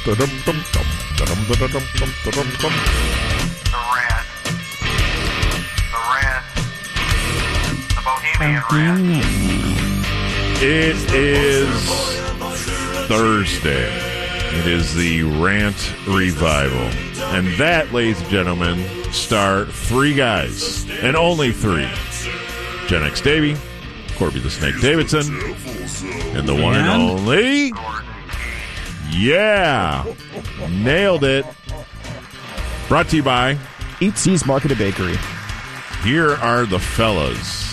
Bohemian Rant. It is Thursday. It is the Rant Revival. And that, ladies and gentlemen, star three guys, and only three. Gen X Davey, Corby the Snake Davidson, and the one and only... Yeah! Nailed it. Brought to you by... Eat C's Market and Bakery. Here are the fellas.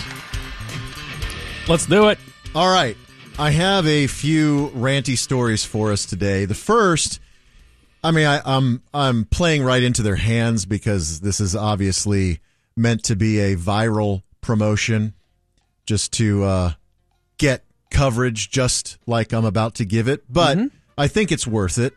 Let's do it. All right. I have a few ranty stories for us today. The first, I mean, I'm playing right into their hands because this is obviously meant to be a viral promotion just to get coverage just like I'm about to give it. But I think it's worth it.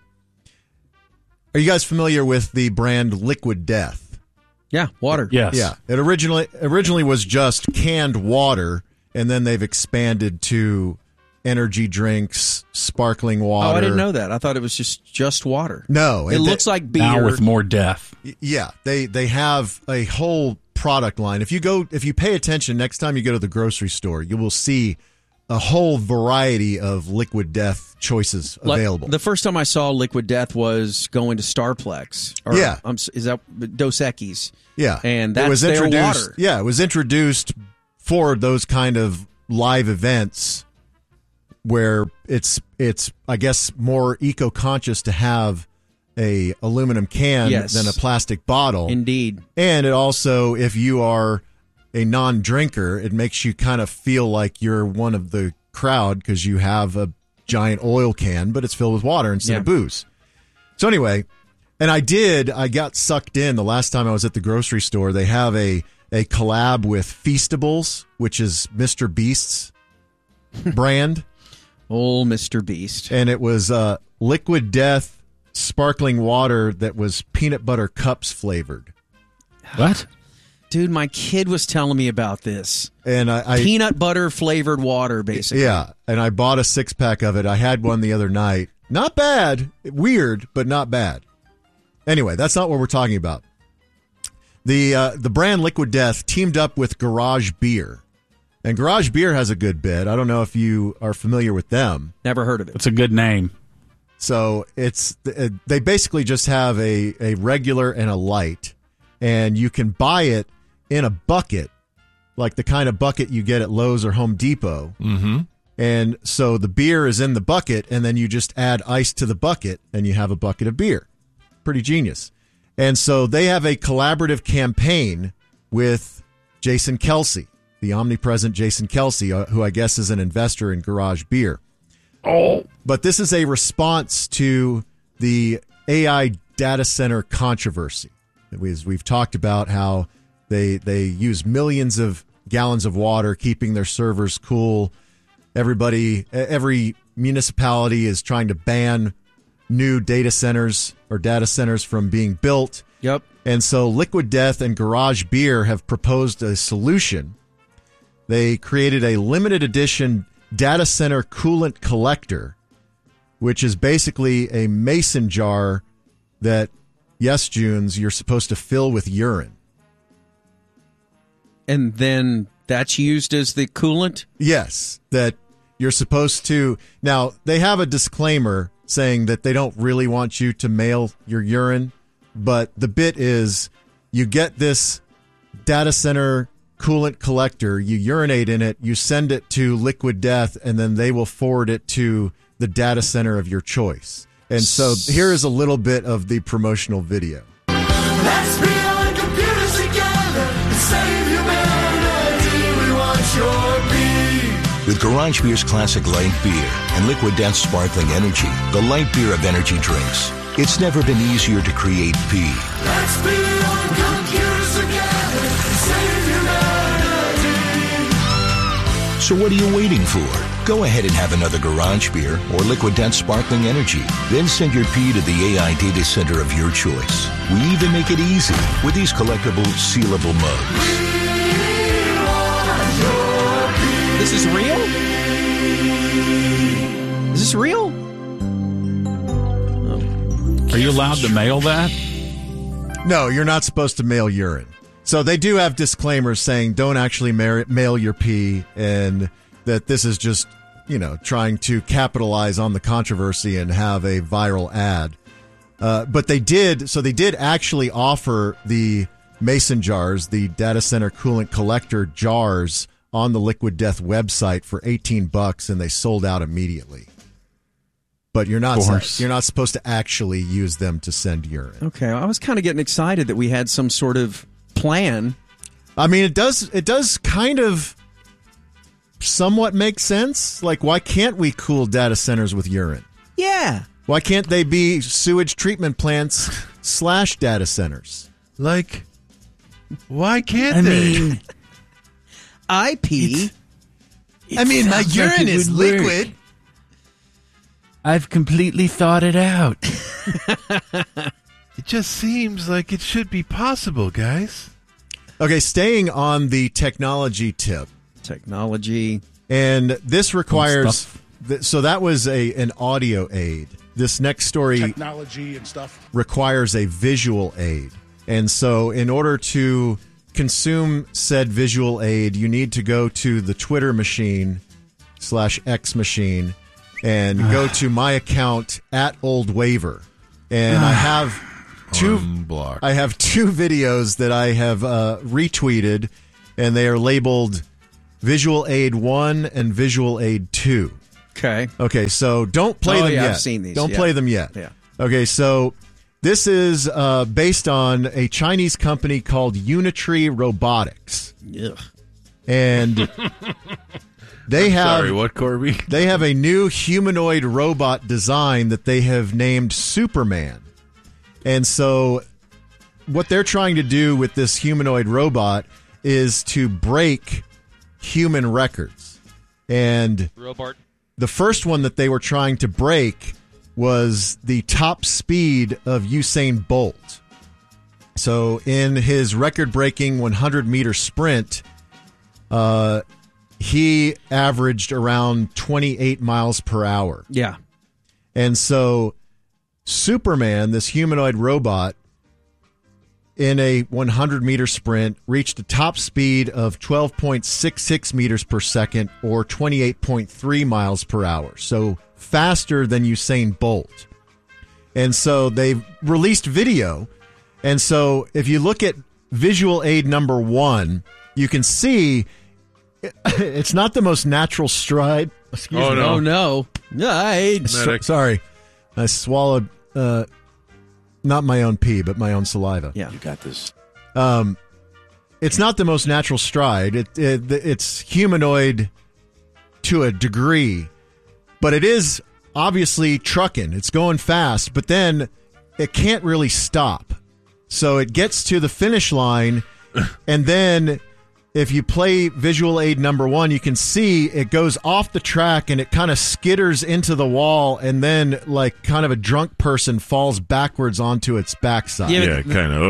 Are you guys familiar with the brand Liquid Death? Yeah, water. Yes. Yeah. It originally was just canned water, and then they've expanded to energy drinks, sparkling water. Oh, I didn't know that. I thought it was just water. No. It looks like beer. Now with more death. Yeah. They have a whole product line. If you pay attention, next time you go to the grocery store, you will see a whole variety of Liquid Death choices available. The first time I saw Liquid Death was going to Starplex. Yeah. Is that Dos Equis? Yeah. And that's their water. Yeah, it was introduced for those kind of live events where it's I guess more eco-conscious to have a aluminum can than a plastic bottle. Indeed. And it also, if you are a non-drinker, it makes you kind of feel like you're one of the crowd because you have a giant oil can, but it's filled with water instead of booze. So anyway, and I got sucked in the last time I was at the grocery store. They have a collab with Feastables, which is Mr. Beast's brand. Old Mr. Beast. And it was Liquid Death sparkling water that was peanut butter cups flavored. What? Dude, my kid was telling me about this. And I peanut butter flavored water, basically. Yeah, and I bought a 6-pack of it. I had one the other night. Not bad. Weird, but not bad. Anyway, that's not what we're talking about. The brand Liquid Death teamed up with Garage Beer. And Garage Beer has a good bit. I don't know if you are familiar with them. Never heard of it. It's a good name. So they basically just have a regular and a light. And you can buy it in a bucket, like the kind of bucket you get at Lowe's or Home Depot. Mm-hmm. And so the beer is in the bucket, and then you just add ice to the bucket, and you have a bucket of beer. Pretty genius. And so they have a collaborative campaign with Jason Kelsey, the omnipresent Jason Kelsey, who I guess is an investor in Garage Beer. Oh. But this is a response to the AI data center controversy. We've talked about how they use millions of gallons of water, keeping their servers cool. Every municipality is trying to ban new data centers or data centers from being built. Yep. And so Liquid Death and Garage Beer have proposed a solution. They created a limited edition data center coolant collector, which is basically a mason jar that, yes, Junes, you're supposed to fill with urine. And then that's used as the coolant? Yes, that you're supposed to. Now, they have a disclaimer saying that they don't really want you to mail your urine, but the bit is you get this data center coolant collector, you urinate in it, you send it to Liquid Death, and then they will forward it to the data center of your choice. And so here is a little bit of the promotional video. Let's be on computers together and save humanity. We want your beer. With Garage Beer's classic light beer and Liquid Death sparkling energy, the light beer of energy drinks, it's never been easier to create pee. Let's be on computers together and save humanity. So what are you waiting for? Go ahead and have another Garage Beer or Liquid Death sparkling energy. Then send your pee to the AI data center of your choice. We even make it easy with these collectible, sealable mugs. We want your beer. This is real? Is this real? Are you allowed to mail that? No, you're not supposed to mail urine. So they do have disclaimers saying don't actually mail your pee, and that this is just, trying to capitalize on the controversy and have a viral ad. But they did actually offer the mason jars, the data center coolant collector jars, on the Liquid Death website for $18, and they sold out immediately. But you're not supposed to actually use them to send urine. Okay, I was kind of getting excited that we had some sort of plan. I mean, it does kind of somewhat make sense. Like, why can't we cool data centers with urine? Yeah. Why can't they be sewage treatment plants / data centers? Like, why can't they? I pee. My urine is liquid. I've completely thought it out. It just seems like it should be possible, guys. Okay, staying on the technology tip. Technology. And this requires... So that was an audio aid. This next story... Technology and stuff. ...requires a visual aid. And so in order to consume said visual aid, you need to go to the Twitter machine /X machine and go to my account @OldWaver. And I have two videos that I have retweeted, and they are labeled Visual Aid 1 and Visual Aid 2. Okay, so don't play them yet. I've seen these. Don't play them yet. Yeah. Okay, so this is based on a Chinese company called Unitree Robotics. Ugh. And they have... Sorry, what, Corby? They have a new humanoid robot design that they have named Superman. And so what they're trying to do with this humanoid robot is to break human records. And the first one that they were trying to break was the top speed of Usain Bolt. So in his record-breaking 100-meter sprint, he averaged around 28 miles per hour. Yeah. And so Superman, this humanoid robot, in a 100-meter sprint, reached a top speed of 12.66 meters per second, or 28.3 miles per hour. So faster than Usain Bolt. And so they've released video. And so if you look at visual aid number 1, you can see it's not the most natural stride. Excuse me. Oh, no. Sorry. I swallowed not my own pee, but my own saliva. Yeah. You got this. It's not the most natural stride. It's humanoid to a degree, but it is obviously trucking. It's going fast, but then it can't really stop. So it gets to the finish line, and then if you play visual aid number 1, you can see it goes off the track and it kind of skitters into the wall, and then like kind of a drunk person falls backwards onto its backside. Yeah, kind of.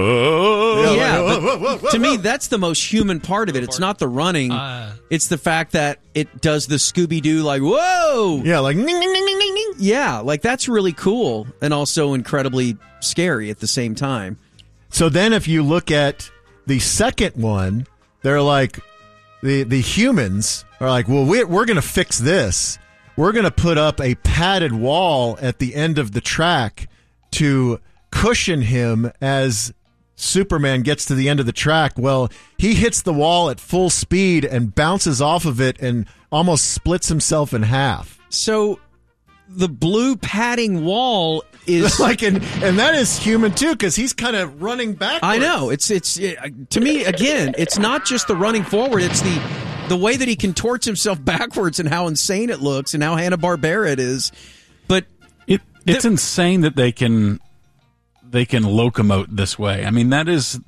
But to me, that's the most human part of it. It's not the running. It's the fact that it does the Scooby-Doo, like, whoa! Yeah, like, ning, ning, ning, ning, ning, ning. Yeah, like that's really cool and also incredibly scary at the same time. So then if you look at the second one, they're like, the humans are like, well, we're going to fix this. We're going to put up a padded wall at the end of the track to cushion him as Superman gets to the end of the track. Well, he hits the wall at full speed and bounces off of it and almost splits himself in half. So the blue padding wall is like, and that is human too, because he's kind of running backwards. I know. It's to me, again, it's not just the running forward. It's the way that he contorts himself backwards and how insane it looks and how Hanna-Barbera it is. But it's insane that they can locomote this way. I mean, that is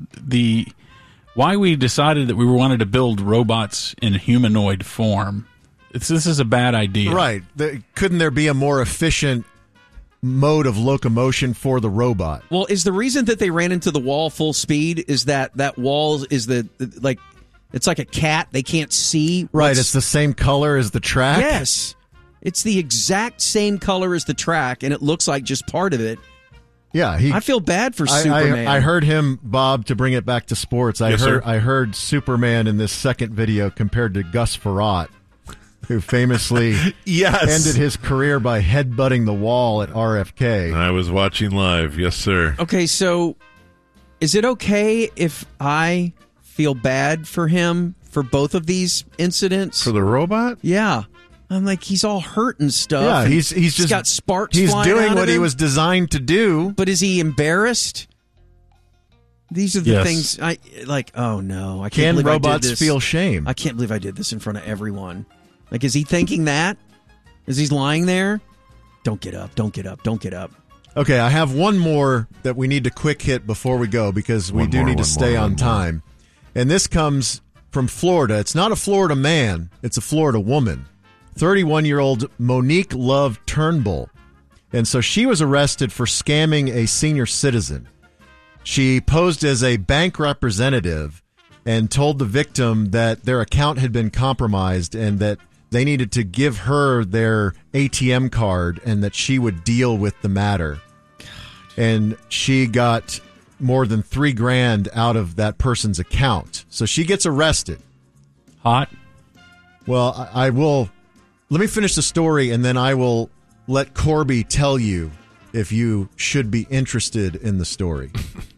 why we decided that we wanted to build robots in humanoid form. This is a bad idea. Right. Couldn't there be a more efficient mode of locomotion for the robot? Well, is the reason that they ran into the wall full speed is that wall is it's like a cat. They can't see. Right. It's the same color as the track. Yes. It's the exact same color as the track, and it looks like just part of it. Yeah, I feel bad for Superman. I heard him, Bob, to bring it back to sports. I heard Superman in this second video compared to Gus Frerotte, who famously ended his career by headbutting the wall at RFK. I was watching live. Yes, sir. Okay, so is it okay if I feel bad for him for both of these incidents? For the robot? Yeah. I'm like, he's all hurt and stuff. Yeah, and he's just got sparks. He's flying doing out what of he him. was designed to do. But is he embarrassed? These are the Yes. things I like. Oh no, I can't Can believe robots I did this. feel shame? I can't believe I did this in front of everyone. Like, is he thinking that? Is he lying there? Don't get up! Don't get up! Don't get up! Okay, I have one more that we need to quick hit before we go because we do need to stay on time. And this comes from Florida. It's not a Florida man, it's a Florida woman. 31-year-old Monique Love Turnbull. And so she was arrested for scamming a senior citizen. She posed as a bank representative and told the victim that their account had been compromised and that they needed to give her their ATM card and that she would deal with the matter. And she got more than $3,000 out of that person's account. So she gets arrested. Hot. Well, I will. Let me finish the story, and then I will let Corby tell you if you should be interested in the story.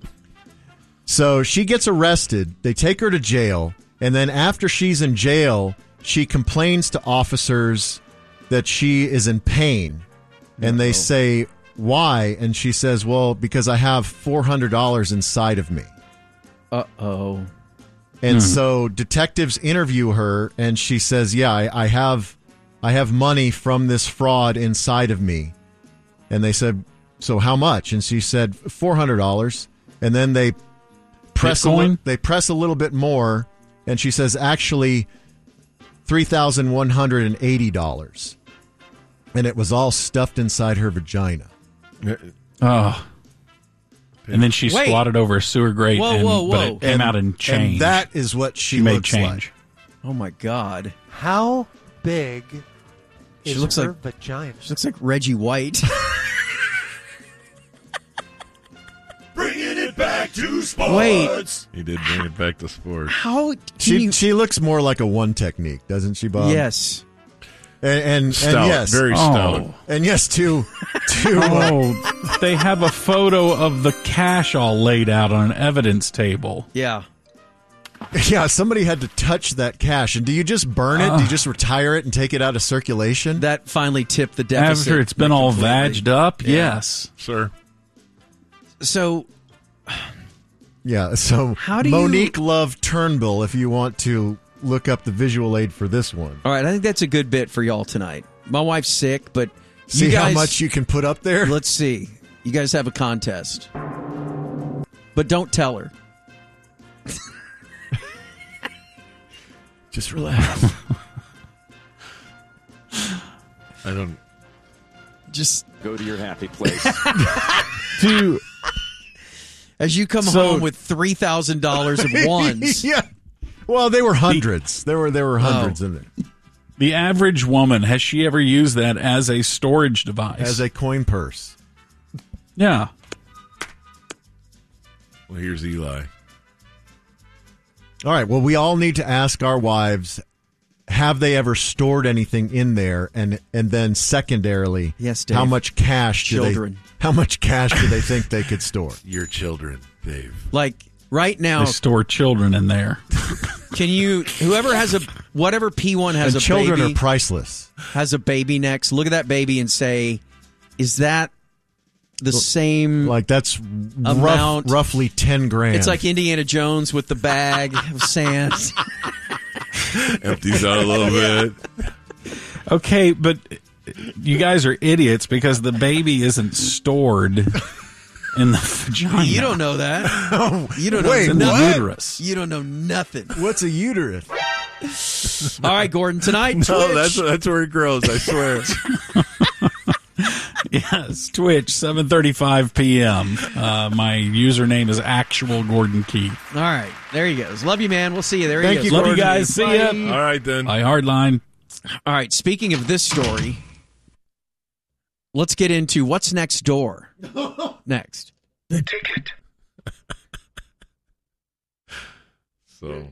So she gets arrested. They take her to jail, and then after she's in jail, she complains to officers that she is in pain. And they say, why? And she says, well, because I have $400 inside of me. Uh-oh. And so detectives interview her, and she says, yeah, I have money from this fraud inside of me. And they said, so how much? And she said, $400. And then they press a little bit more, and she says, actually, $3,180. And it was all stuffed inside her vagina. Oh. And then she squatted over a sewer grate, but it came out in change. And that is what she made looks change. like. Oh my God. How big She is looks her like vagina? She looks like Reggie White. Bringing it back to sports. Wait. He did bring it back to sports. How can She looks more like a one technique, doesn't she, Bob? Yes. And Stout, yes, very stout. And yes, to they have a photo of the cash all laid out on an evidence table. Yeah. yeah, somebody had to touch that cash. And do you just burn it? Do you just retire it and take it out of circulation? That finally tipped the deficit. After it's been all completely. vagged up, yes. Sir. So, Yeah, so How do you- Monique Love Turnbull, if you want to look up the visual aid for this one. all right, I think that's a good bit for y'all tonight. My wife's sick, but See you guys, how much you can put up there? Let's see. You guys have a contest. But don't tell her. Just relax. I don't. Just Go to your happy place. as you come So- home with $3,000 of ones. yeah. Well, they were hundreds. There were hundreds in there. The average woman, has she ever used that as a storage device? As a coin purse. yeah. Well, here's Eli. All right. Well, we all need to ask our wives, have they ever stored anything in there? And then secondarily, Yes, Dave. how much cash do Children. how much cash do they think they could store? Your children, Dave. Like right now, They store children in there. can you, whoever has whatever P1 has And a children baby, are priceless. has a baby next, look at that baby and say, is that the same? Like that's Amount. roughly 10 grand. It's like Indiana Jones with the bag of sand. Empties out a little bit. Okay, but you guys are idiots because the baby isn't stored in the vagina. You don't know that. You don't know. Wait, It's in the nothing. uterus. You don't know nothing. What's a uterus? All right, Gordon. Tonight, No, Twitch. that's where it grows. I swear. Yes, Twitch, 7:35 p.m. My username is actual Gordon Keith. All right, there he goes. Love you, man. We'll see you. There Thank he you, goes. Love you Gordon. guys. See ya. All right then. Hardline. All right. Speaking of this story, Let's get into what's next door. Next. The Ticket. So.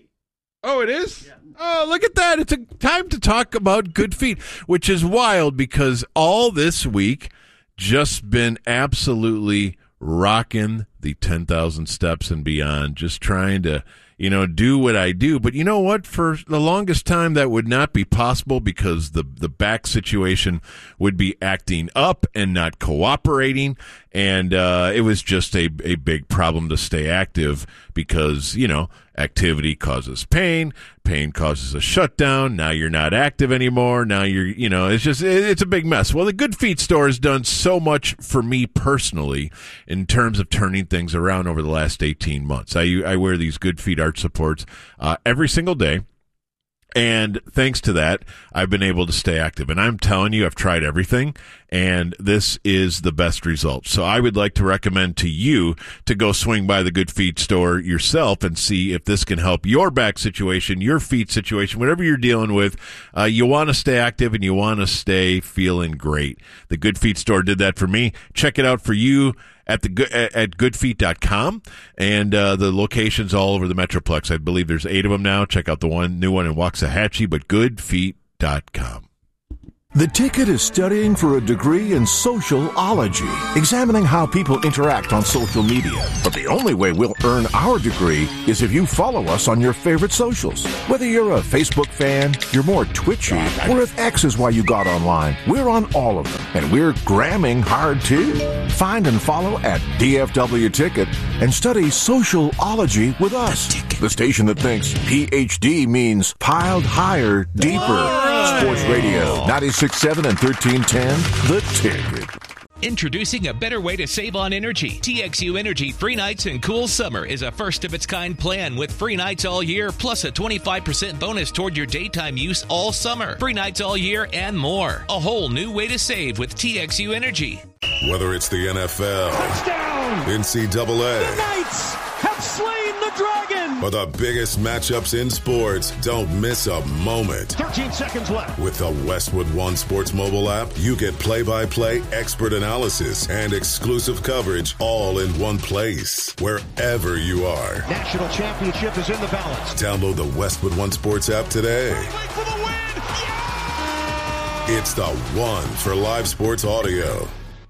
Oh, it is? Yeah. Oh, look at that. It's a time to talk about Good Feet, which is wild because all this week just been absolutely rocking the 10,000 steps and beyond, just trying to, do what I do. But you know what? For the longest time, that would not be possible because the back situation would be acting up and not cooperating. And it was just a big problem to stay active because, activity causes pain. Pain causes a shutdown. Now you're not active anymore. Now you're, it's a big mess. Well, the Good Feet store has done so much for me personally in terms of turning things around over the last 18 months. I wear these Good Feet arch supports every single day. And thanks to that, I've been able to stay active. And I'm telling you, I've tried everything, and this is the best result. So I would like to recommend to you to go swing by the Good Feet store yourself and see if this can help your back situation, your feet situation, whatever you're dealing with. You want to stay active and you want to stay feeling great. The Good Feet store did that for me. Check it out for you at goodfeet.com, and the locations all over the Metroplex. I believe there's 8 of them now. Check out the new one in Waxahachie, but goodfeet.com. The Ticket is studying for a degree in sociology, examining how people interact on social media. But the only way we'll earn our degree is if you follow us on your favorite socials. Whether you're a Facebook fan, you're more twitchy, or if X is why you got online, we're on all of them. And we're gramming hard too. Find and follow at DFW Ticket and study sociology with us. The station that thinks PhD means piled higher, deeper. Sports Radio 96.7 and 1310, The Ticket. Introducing a better way to save on energy. TXU Energy Free Nights and Cool Summer is a first-of-its-kind plan with free nights all year, plus a 25% bonus toward your daytime use all summer. Free nights all year and more. A whole new way to save with TXU Energy. Whether it's the NFL, touchdown, NCAA, the Knights have slain the Dragon, or the biggest matchups in sports, don't miss a moment. 13 seconds left. With the Westwood One Sports mobile app, you get play-by-play expert analysis and exclusive coverage all in one place, wherever you are. National championship is in the balance. Download the Westwood One Sports app today. For the win! Yeah! It's the one for live sports audio.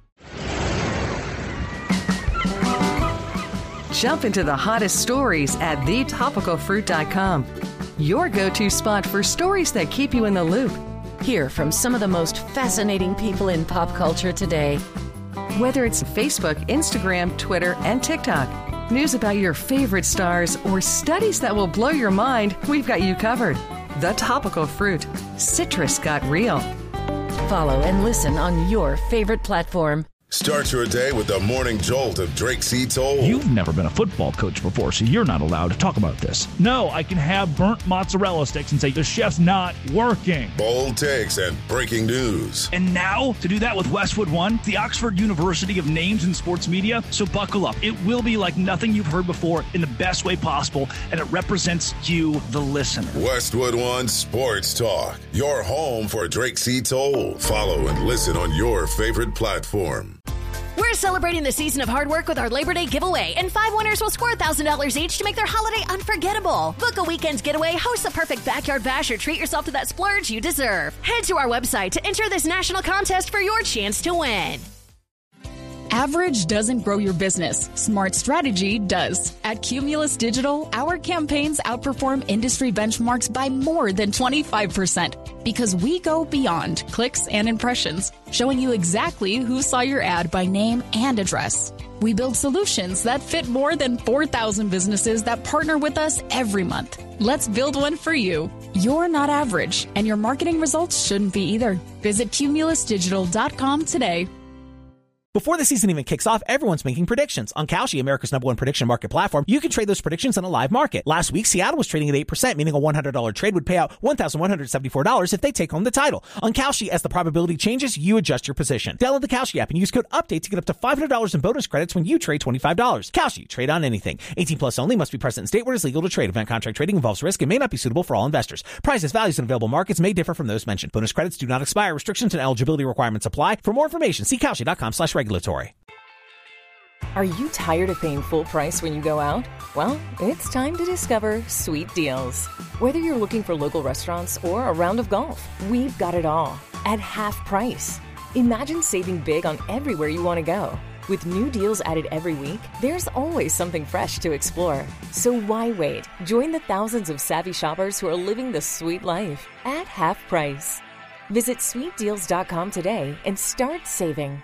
Jump into the hottest stories at thetopicalfruit.com. Your go-to spot for stories that keep you in the loop. Hear from some of the most fascinating people in pop culture today. Whether it's Facebook, Instagram, Twitter, and TikTok, news about your favorite stars, or studies that will blow your mind, we've got you covered. The Topical Fruit. Citrus got real. Follow and listen on your favorite platform. Start your day with the morning jolt of Drake C. Toll. You've never been a football coach before, so you're not allowed to talk about this. No, I can have burnt mozzarella sticks and say the chef's not working. Bold takes and breaking news. And now, to do that with Westwood One, the Oxford University of Names in Sports Media. So buckle up. It will be like nothing you've heard before in the best way possible, and it represents you, the listener. Westwood One Sports Talk, your home for Drake C. Toll. Follow and listen on your favorite platform. We're celebrating the season of hard work with our Labor Day giveaway, and 5 winners will score $1,000 each to make their holiday unforgettable. Book a weekend's getaway, host the perfect backyard bash, or treat yourself to that splurge you deserve. Head to our website to enter this national contest for your chance to win. Average doesn't grow your business. Smart strategy does. At Cumulus Digital, our campaigns outperform industry benchmarks by more than 25% because we go beyond clicks and impressions, showing you exactly who saw your ad by name and address. We build solutions that fit more than 4,000 businesses that partner with us every month. Let's build one for you. You're not average, and your marketing results shouldn't be either. Visit cumulusdigital.com today. Before the season even kicks off, everyone's making predictions. On Kalshi, America's #1 prediction market platform, you can trade those predictions in a live market. Last week, Seattle was trading at 8%, meaning a $100 trade would pay out $1,174 if they take home the title. On Kalshi, as the probability changes, you adjust your position. Download the Kalshi app and use code UPDATE to get up to $500 in bonus credits when you trade $25. Kalshi, trade on anything. 18 plus only, must be present in state where it is legal to trade. Event contract trading involves risk and may not be suitable for all investors. Prices, values, and available markets may differ from those mentioned. Bonus credits do not expire. Restrictions and eligibility requirements apply. For more information, see Kalshi.com/regulatory. Are you tired of paying full price when you go out? Well, it's time to discover Sweet Deals. Whether you're looking for local restaurants or a round of golf, we've got it all at half price. Imagine saving big on everywhere you want to go. With new deals added every week, there's always something fresh to explore. So why wait? Join the thousands of savvy shoppers who are living the sweet life at half price. Visit sweetdeals.com today and start saving.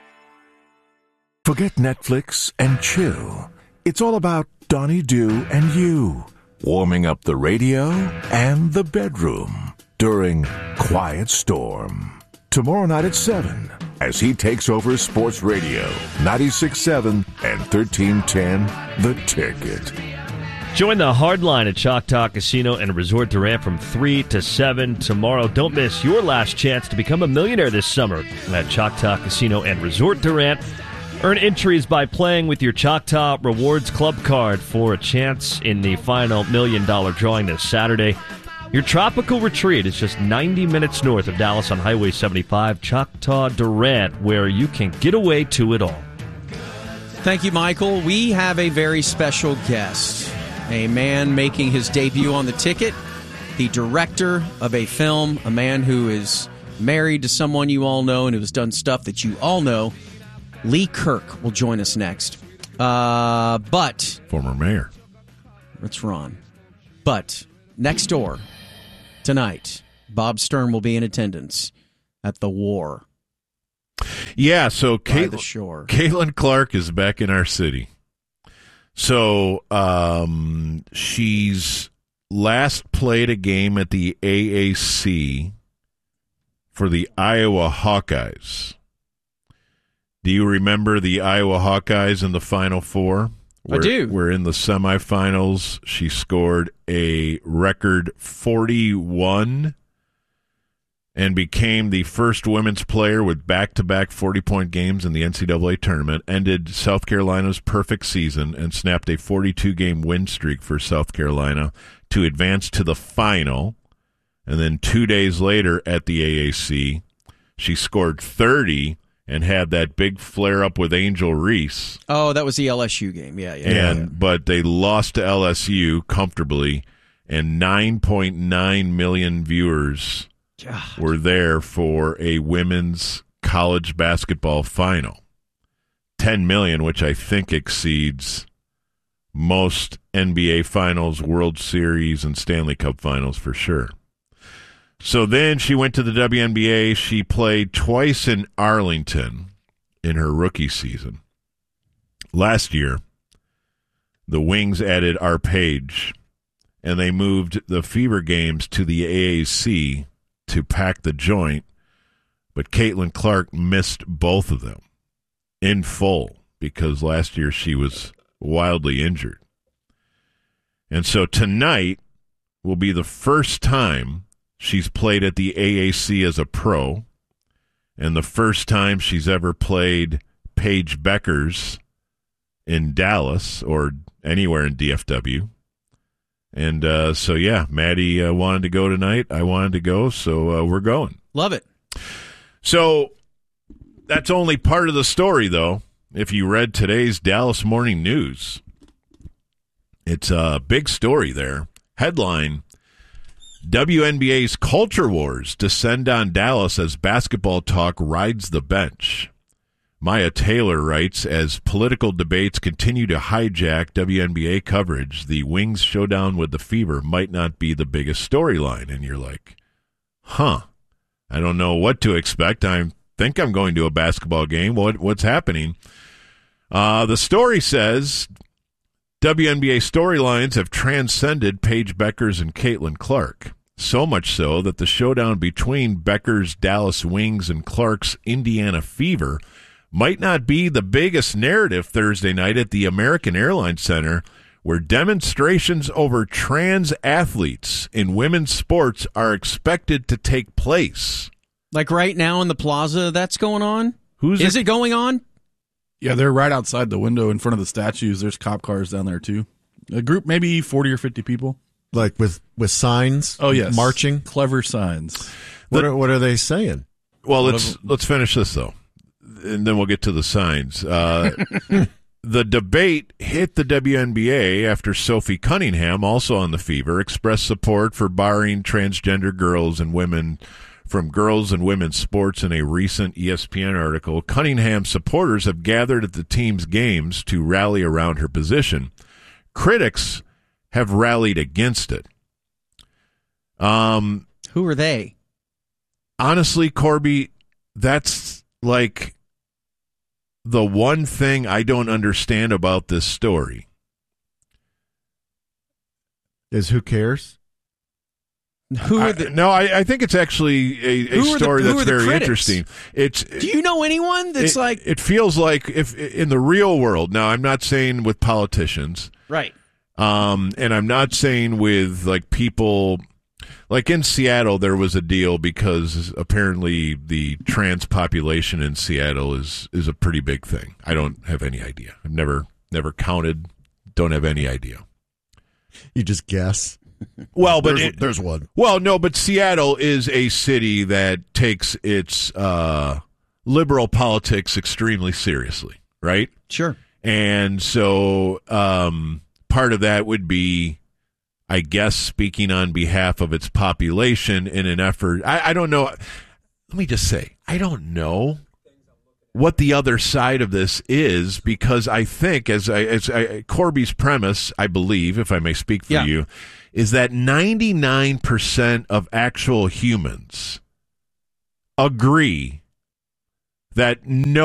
Forget Netflix and chill. It's all about Donnie Doo and you, warming up the radio and the bedroom during Quiet Storm. Tomorrow night at 7, as he takes over sports radio, 96.7 and 1310, The Ticket. Join the hard line at Choctaw Casino and Resort Durant from 3 to 7 tomorrow. Don't miss your last chance to become a millionaire this summer at Choctaw Casino and Resort Durant. Earn entries by playing with your Choctaw Rewards Club card for a chance in the final $1 million drawing this Saturday. Your tropical retreat is just 90 minutes north of Dallas on Highway 75, Choctaw Durant, where you can get away to it all. Thank you, Michael. We have a very special guest, a man making his debut on The Ticket, the director of a film, a man who is married to someone you all know and who has done stuff that you all know. Lee Kirk will join us next. But former mayor. That's Ron. But next door tonight, Bob Stern will be in attendance at the War. Yeah, so By the shore. Caitlin Clark is back in our city. So she's last played a game at the AAC for the Iowa Hawkeyes. Do you remember the Iowa Hawkeyes in the Final Four? I do. We're in the semifinals. She scored a record 41 and became the first women's player with back-to-back 40-point games in the NCAA tournament, ended South Carolina's perfect season, and snapped a 42-game win streak for South Carolina to advance to the final. And then 2 days later at the AAC, she scored 30 and had that big flare-up with Angel Reese. Oh, that was the LSU game. Yeah. But they lost to LSU comfortably, and 9.9 million viewers were there for a women's college basketball final. 10 million, which I think exceeds most NBA Finals, World Series, and Stanley Cup Finals for sure. So then she went to the WNBA. She played twice in Arlington in her rookie season. Last year, the Wings added Arpege, and they moved the Fever games to the AAC to pack the joint, but Caitlin Clark missed both of them in full because last year she was wildly injured. And so tonight will be the first time she's played at the AAC as a pro, and the first time she's ever played Paige Beckers in Dallas or anywhere in DFW. And Maddie wanted to go tonight. I wanted to go, so we're going. Love it. So that's only part of the story, though. If you read today's Dallas Morning News, it's a big story there. Headline: WNBA's culture wars descend on Dallas as basketball talk rides the bench. Maya Taylor writes, as political debates continue to hijack WNBA coverage, the Wings showdown with the Fever might not be the biggest storyline. And you're like, I don't know what to expect. I think I'm going to a basketball game. What's happening? The story says WNBA storylines have transcended Paige Beckers and Caitlin Clark. So much so that the showdown between Beckers' Dallas Wings and Clark's Indiana Fever might not be the biggest narrative Thursday night at the American Airlines Center, where demonstrations over trans athletes in women's sports are expected to take place. Like right now in the plaza, that's going on? Is it going on? Yeah, they're right outside the window in front of the statues. There's cop cars down there, too. A group, maybe 40 or 50 people. Like with signs? Oh, yes. Marching? Clever signs. What are they saying? Well, let's finish this, though, and then we'll get to the signs. The debate hit the WNBA after Sophie Cunningham, also on the Fever, expressed support for barring transgender girls and women from girls and women's sports in a recent ESPN article. Cunningham's supporters have gathered at the team's games to rally around her position. Critics have rallied against it. Who are they? Honestly, Corby, that's like the one thing I don't understand about this story. Is who cares? I think it's actually a story that's very interesting. Do you know anyone that's like? It feels like if in the real world. Now, I'm not saying with politicians, right? And I'm not saying with like people. Like in Seattle, there was a deal because apparently the trans population in Seattle is a pretty big thing. I don't have any idea. I've never counted. Don't have any idea. You just guess. Well, but there's one. Well, no, but Seattle is a city that takes its liberal politics extremely seriously, right? Sure. And so part of that would be, I guess, speaking on behalf of its population in an effort. I don't know. Let me just say, I don't know what the other side of this is, because I think, as Corby's premise, I believe, if I may speak for you, is that 99% of actual humans agree that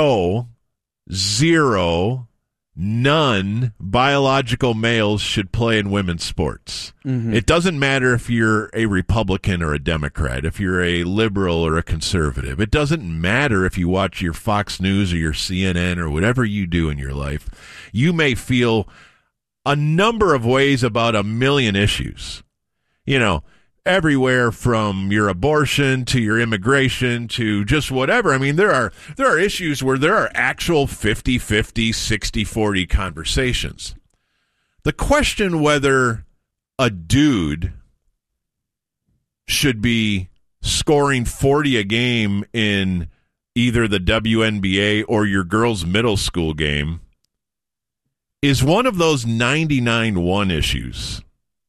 none biological males should play in women's sports. Mm-hmm. It doesn't matter if you're a Republican or a Democrat, if you're a liberal or a conservative. It doesn't matter if you watch your Fox News or your CNN or whatever you do in your life. You may feel a number of ways about a million issues. You know, everywhere from your abortion to your immigration to just whatever. I mean, there are issues where there are actual 50-50, 60-40 conversations. The question whether a dude should be scoring 40 a game in either the WNBA or your girls' middle school game is one of those 99-1 issues.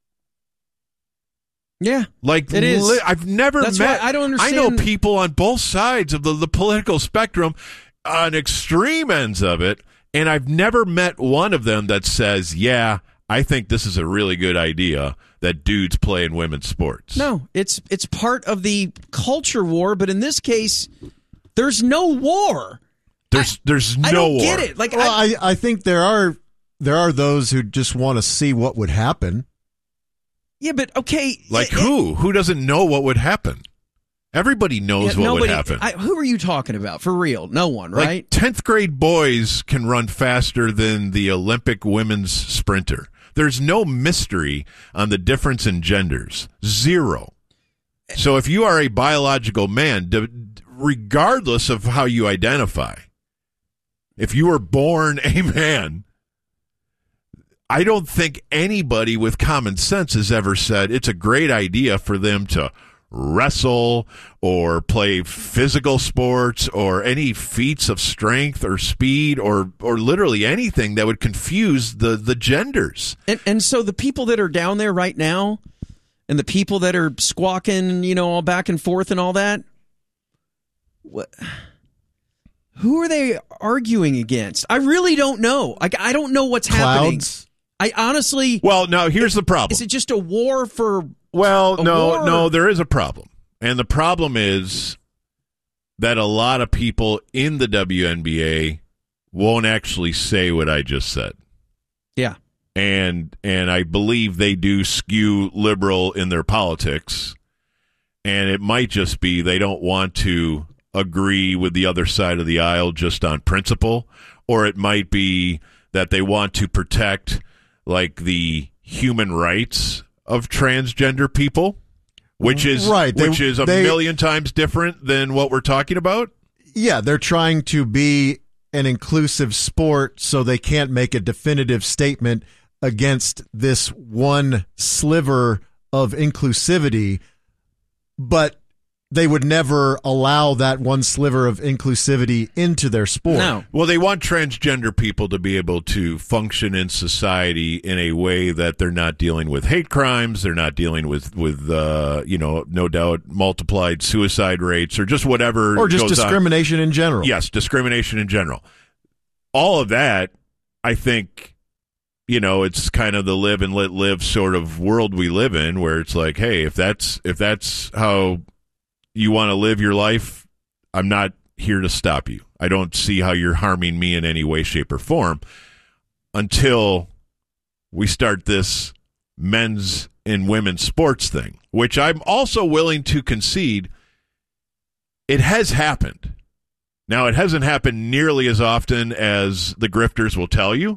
Yeah, like it is. I've never That's met. why I don't understand. I know people on both sides of the political spectrum, on extreme ends of it, and I've never met one of them that says, "Yeah, I think this is a really good idea that dudes play in women's sports." No, it's part of the culture war, but in this case, there's no war. There's no I don't war. get it. Like, I think there are those who just want to see what would happen. Yeah, but okay. Like who? Who doesn't know what would happen? Everybody knows what would happen. Who are you talking about? For real? No one, right? Like 10th grade boys can run faster than the Olympic women's sprinter. There's no mystery on the difference in genders. Zero. So if you are a biological man, regardless of how you identify, if you were born a man, I don't think anybody with common sense has ever said it's a great idea for them to wrestle or play physical sports or any feats of strength or speed or literally anything that would confuse the genders. And so the people that are down there right now and the people that are squawking, all back and forth and all that, who are they arguing against? I really don't know. I don't know what's happening. I honestly... Well, now, here's the problem. Is it just a war for... Well, no, there is a problem. And the problem is that a lot of people in the WNBA won't actually say what I just said. Yeah. And I believe they do skew liberal in their politics. And it might just be they don't want to agree with the other side of the aisle just on principle, or it might be that they want to protect like the human rights of transgender people, which is right. which is a million times different than what we're talking about. Yeah, they're trying to be an inclusive sport, so they can't make a definitive statement against this one sliver of inclusivity, but they would never allow that one sliver of inclusivity into their sport. No. Well, they want transgender people to be able to function in society in a way that they're not dealing with hate crimes, they're not dealing with no doubt multiplied suicide rates or just whatever. Or just goes discrimination on. in general. Yes, discrimination in general. All of that, I think, it's kind of the live and let live sort of world we live in, where it's like, hey, if that's how you want to live your life, I'm not here to stop you. I don't see how you're harming me in any way, shape, or form until we start this men's and women's sports thing, which I'm also willing to concede it has happened. Now, it hasn't happened nearly as often as the grifters will tell you,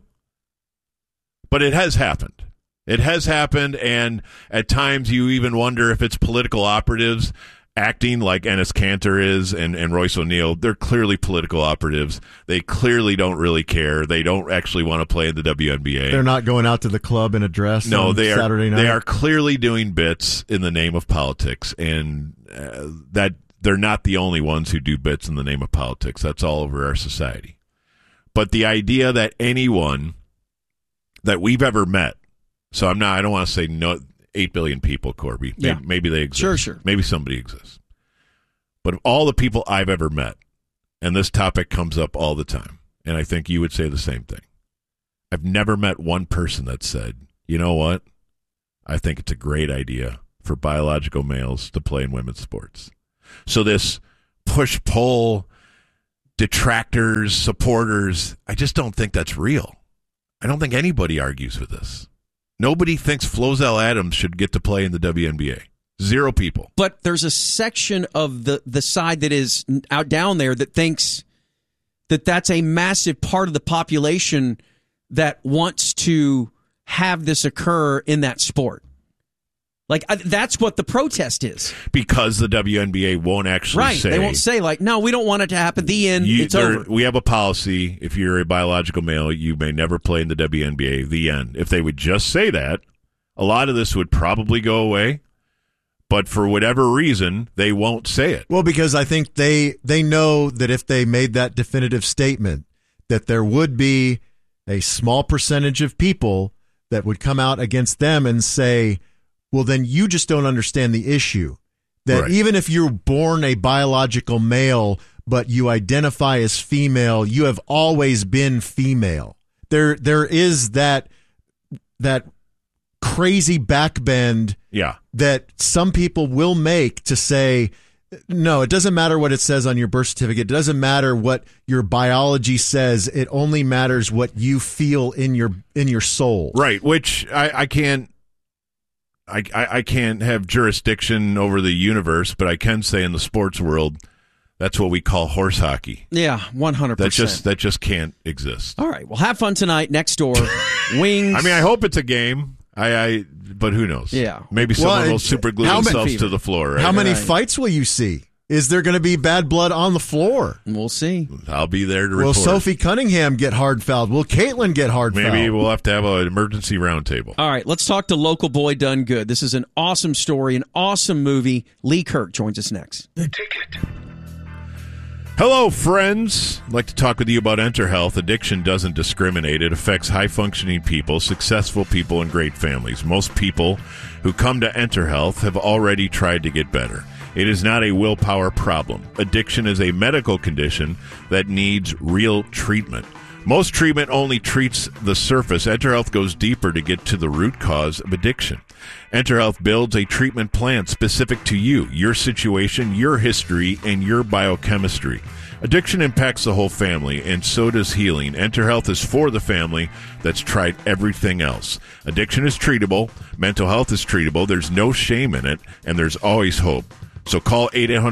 but it has happened. It has happened, and at times you even wonder if it's political operatives acting like Enes Kanter is and Royce O'Neal. They're clearly political operatives. They clearly don't really care. They don't actually want to play in the WNBA. They're not going out to the club in a dress on Saturday night. They are clearly doing bits in the name of politics, and that they're not the only ones who do bits in the name of politics. That's all over our society. But the idea that anyone that we've ever met, so I don't want to say no 8 billion people, Corby. Yeah. Maybe they exist. Sure. Maybe somebody exists. But of all the people I've ever met, and this topic comes up all the time, and I think you would say the same thing, I've never met one person that said, you know what? I think it's a great idea for biological males to play in women's sports. So this push-pull, detractors, supporters, I just don't think that's real. I don't think anybody argues with this. Nobody thinks Flozell Adams should get to play in the WNBA. Zero people. But there's a section of the side that is out down there that thinks that that's a massive part of the population that wants to have this occur in that sport. Like, that's what the protest is. Because the WNBA won't actually say. They won't say, like, no, we don't want it to happen. The end, it's over. We have a policy, if you're a biological male, you may never play in the WNBA, the end. If they would just say that, a lot of this would probably go away. But for whatever reason, they won't say it. Well, because I think they know that if they made that definitive statement, that there would be a small percentage of people that would come out against them and say, well, then you just don't understand the issue. That right. Even if you're born a biological male, but you identify as female, you have always been female. There is that crazy backbend that some people will make to say, no, it doesn't matter what it says on your birth certificate. It doesn't matter what your biology says. It only matters what you feel in your soul. Right, which I can't have jurisdiction over the universe, but I can say in the sports world, that's what we call horse hockey. Yeah, 100%. That just can't exist. All right, well, have fun tonight. Next door, Wings. I mean, I hope it's a game. But who knows? Yeah, maybe someone will super glue themselves to the floor. Right? How many fights will you see? Is there going to be bad blood on the floor? We'll see. I'll be there to report. Will Sophie Cunningham get hard fouled? Will Caitlin get hard fouled? Maybe we'll have to have an emergency roundtable. All right, let's talk to Local Boy Done Good. This is an awesome story, an awesome movie. Lee Kirk joins us next. The Ticket. Hello, friends. I'd like to talk with you about Enter Health. Addiction doesn't discriminate. It affects high-functioning people, successful people, and great families. Most people who come to Enter Health have already tried to get better. It is not a willpower problem. Addiction is a medical condition that needs real treatment. Most treatment only treats the surface. Enter Health goes deeper to get to the root cause of addiction. Enter Health builds a treatment plan specific to you, your situation, your history, and your biochemistry. Addiction impacts the whole family, and so does healing. Enter Health is for the family that's tried everything else. Addiction is treatable. Mental health is treatable. There's no shame in it, and there's always hope. So call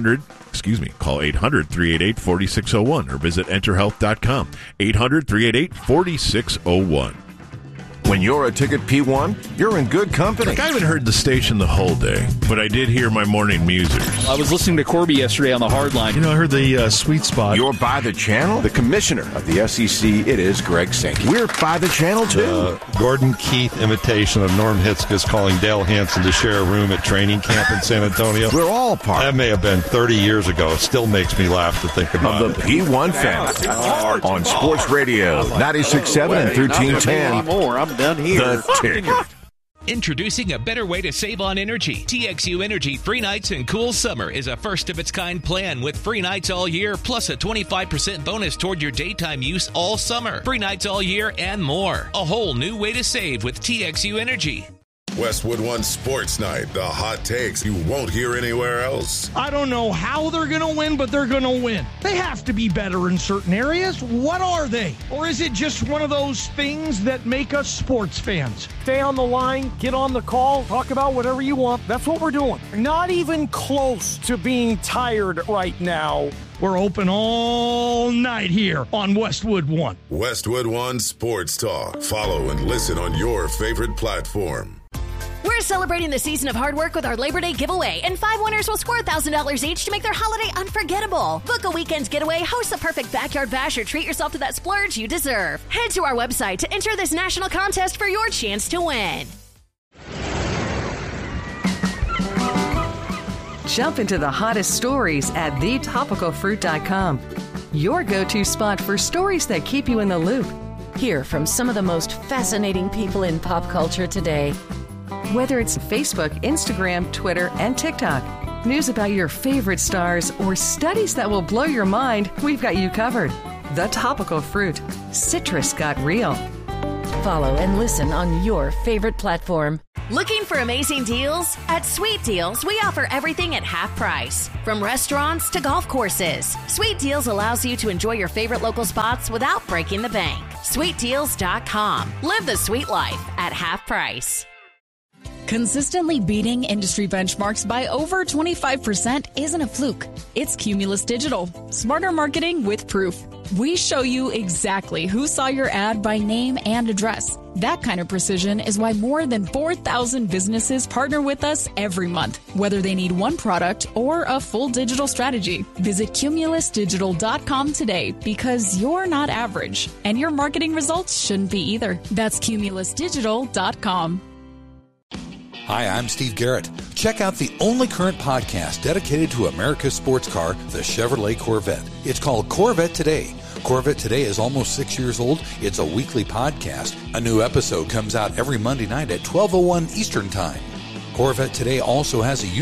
800-388-4601 or visit enterhealth.com. 800-388-4601. When you're a Ticket P1, you're in good company. Like, I haven't heard the station the whole day, but I did hear my morning music. I was listening to Corby yesterday on the hard line. I heard the sweet spot. You're by the channel? The commissioner of the SEC, it is Greg Sankey. We're by the channel, too. Gordon Keith imitation of Norm Hitzges calling Dale Hansen to share a room at training camp in San Antonio. We're all part. That may have been 30 years ago. It still makes me laugh to think about of the P1 family on Sports Radio 96.7 and 1310. I'm done here. The Ticket. Introducing a better way to save on energy. TXU Energy Free Nights and Cool Summer is a first-of-its-kind plan with free nights all year, plus a 25% bonus toward your daytime use all summer. Free nights all year and more. A whole new way to save with TXU Energy. Westwood One Sports Night. The hot takes you won't hear anywhere else. I don't know how they're going to win, but they're going to win. They have to be better in certain areas. What are they? Or is it just one of those things that make us sports fans? Stay on the line, get on the call, talk about whatever you want. That's what we're doing. Not even close to being tired right now. We're open all night here on Westwood One. Westwood One Sports Talk. Follow and listen on your favorite platform. We're celebrating the season of hard work with our Labor Day giveaway, and 5 winners will score $1,000 each to make their holiday unforgettable. Book a weekend's getaway, host the perfect backyard bash, or treat yourself to that splurge you deserve. Head to our website to enter this national contest for your chance to win. Jump into the hottest stories at thetopicalfruit.com. Your go-to spot for stories that keep you in the loop. Hear from some of the most fascinating people in pop culture today. Whether it's Facebook, Instagram, Twitter, and TikTok, news about your favorite stars, or studies that will blow your mind, we've got you covered. The Topical Fruit. Citrus got real. Follow and listen on your favorite platform. Looking for amazing deals? At Sweet Deals, we offer everything at half price. From restaurants to golf courses, Sweet Deals allows you to enjoy your favorite local spots without breaking the bank. SweetDeals.com. Live the sweet life at half price. Consistently beating industry benchmarks by over 25% isn't a fluke. It's Cumulus Digital. Smarter marketing with proof. We show you exactly who saw your ad by name and address. That kind of precision is why more than 4,000 businesses partner with us every month, whether they need one product or a full digital strategy. Visit cumulusdigital.com today, because you're not average, and your marketing results shouldn't be either. That's cumulusdigital.com. Hi, I'm Steve Garrett. Check out the only current podcast dedicated to America's sports car, the Chevrolet Corvette. It's called Corvette Today. Corvette Today is almost 6 years old. It's a weekly podcast. A new episode comes out every Monday night at 12:01 Eastern Time. Corvette Today also has a